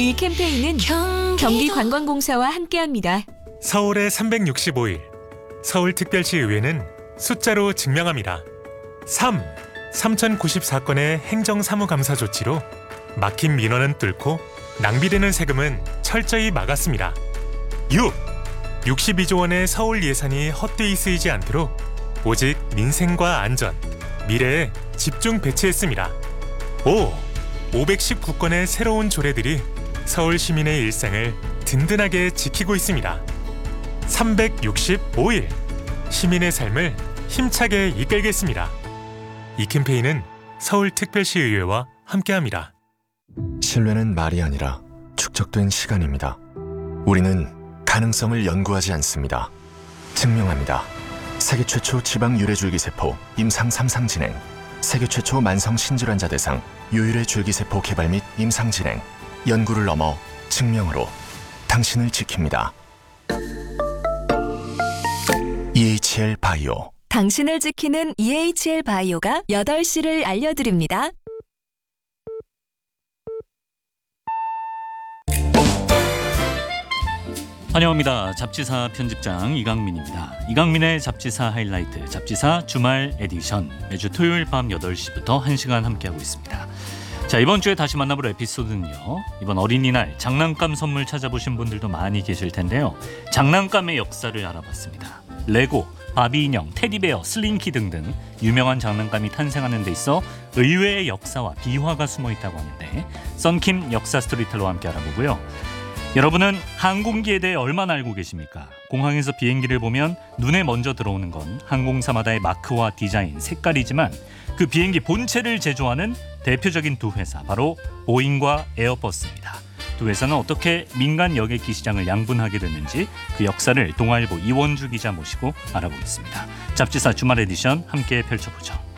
이 캠페인은 경기관광공사와 함께합니다. 서울의 365일 서울특별시의회는 숫자로 증명합니다. 3. 3094건의 행정사무감사 조치로 막힌 민원은 뚫고 낭비되는 세금은 철저히 막았습니다. 6. 62조 원의 서울 예산이 헛되이 쓰이지 않도록 오직 민생과 안전, 미래에 집중 배치했습니다. 5. 519건의 새로운 조례들이 서울 시민의 일상을 든든하게 지키고 있습니다. 365일 시민의 삶을 힘차게 이끌겠습니다. 이 캠페인은 서울특별시의회와 함께합니다. 신뢰는 말이 아니라 축적된 시간입니다. 우리는 가능성을 연구하지 않습니다. 증명합니다. 세계 최초 지방 유래줄기세포 임상 3상 진행, 세계 최초 만성 신질환자 대상 유일의 줄기세포 개발 및 임상 진행, 연구를 넘어 증명으로 당신을 지킵니다. EHL 바이오. 당신을 지키는 EHL 바이오가 8시를 알려드립니다. 환영합니다. 잡지사 편집장 이강민입니다. 이강민의 잡지사 하이라이트, 잡지사 주말 에디션, 매주 토요일 밤 8시부터 1시간 함께하고 있습니다. 자, 이번 주에 다시 만나볼 에피소드는요, 이번 어린이날 장난감 선물 찾아보신 분들도 많이 계실 텐데요, 장난감의 역사를 알아봤습니다. 레고, 바비 인형, 테디베어, 슬링키 등등 유명한 장난감이 탄생하는 데 있어 의외의 역사와 비화가 숨어있다고 하는데, 썬킴 역사 스토리텔러와 함께 알아보고요. 여러분은 항공기에 대해 얼마나 알고 계십니까? 공항에서 비행기를 보면 눈에 먼저 들어오는 건 항공사마다의 마크와 디자인, 색깔이지만 그 비행기 본체를 제조하는 대표적인 두 회사, 바로 보잉과 에어버스입니다. 두 회사는 어떻게 민간 여객기 시장을 양분하게 됐는지 그 역사를 동아일보 이원주 기자 모시고 알아보겠습니다. 잡지사 주말 에디션 함께 펼쳐보죠.